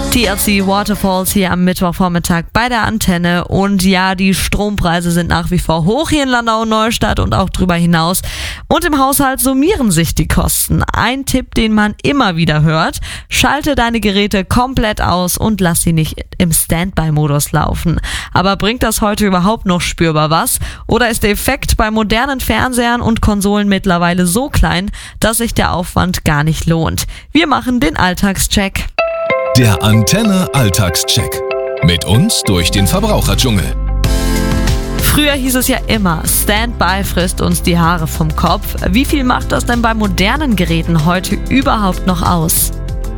TLC Waterfalls hier am Mittwochvormittag bei der Antenne. Und ja, die Strompreise sind nach wie vor hoch hier in Landau-Neustadt und auch drüber hinaus. Und im Haushalt summieren sich die Kosten. Ein Tipp, den man immer wieder hört: Schalte deine Geräte komplett aus und lass sie nicht im Standby-Modus laufen. Aber bringt das heute überhaupt noch spürbar was? Oder ist der Effekt bei modernen Fernsehern und Konsolen mittlerweile so klein, dass sich der Aufwand gar nicht lohnt? Wir machen den Alltagscheck. Der Antenne Alltagscheck. Mit uns durch den Verbraucherdschungel. Früher hieß es ja immer, Standby frisst uns die Haare vom Kopf. Wie viel macht das denn bei modernen Geräten heute überhaupt noch aus?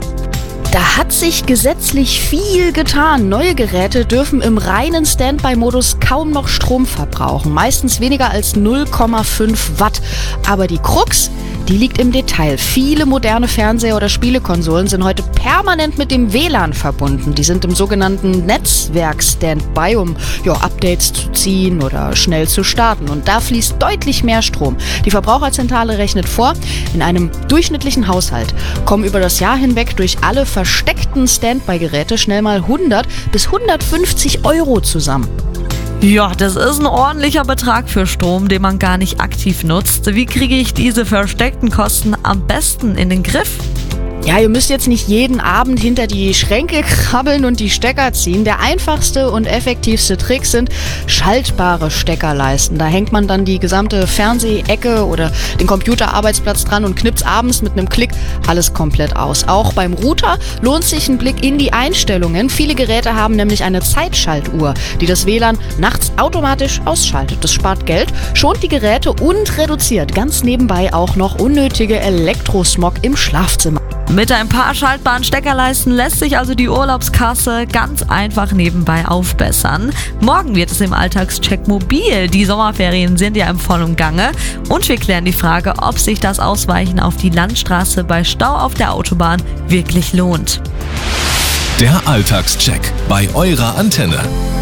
Da hat sich gesetzlich viel getan. Neue Geräte dürfen im reinen Standby-Modus kaum noch Strom verbrauchen. Meistens weniger als 0,5 Watt. Aber die Krux, die liegt im Detail. Viele moderne Fernseher oder Spielekonsolen sind heute permanent mit dem WLAN verbunden. Die sind im sogenannten Netzwerk-Standby, um Updates zu ziehen oder schnell zu starten. Und da fließt deutlich mehr Strom. Die Verbraucherzentrale rechnet vor, in einem durchschnittlichen Haushalt kommen über das Jahr hinweg durch alle versteckten Standby-Geräte schnell mal 100 bis 150 Euro zusammen. Ja, das ist ein ordentlicher Betrag für Strom, den man gar nicht aktiv nutzt. Wie kriege ich diese versteckten Kosten am besten in den Griff? Ja, ihr müsst jetzt nicht jeden Abend hinter die Schränke krabbeln und die Stecker ziehen. Der einfachste und effektivste Trick sind schaltbare Steckerleisten. Da hängt man dann die gesamte Fernsehecke oder den Computerarbeitsplatz dran und knipst abends mit einem Klick alles komplett aus. Auch beim Router lohnt sich ein Blick in die Einstellungen. Viele Geräte haben nämlich eine Zeitschaltuhr, die das WLAN nachts automatisch ausschaltet. Das spart Geld, schont die Geräte und reduziert ganz nebenbei auch noch unnötige Elektrosmog im Schlafzimmer. Mit ein paar schaltbaren Steckerleisten lässt sich also die Urlaubskasse ganz einfach nebenbei aufbessern. Morgen wird es im Alltagscheck mobil. Die Sommerferien sind ja im vollen Gange. Und wir klären die Frage, ob sich das Ausweichen auf die Landstraße bei Stau auf der Autobahn wirklich lohnt. Der Alltagscheck bei eurer Antenne.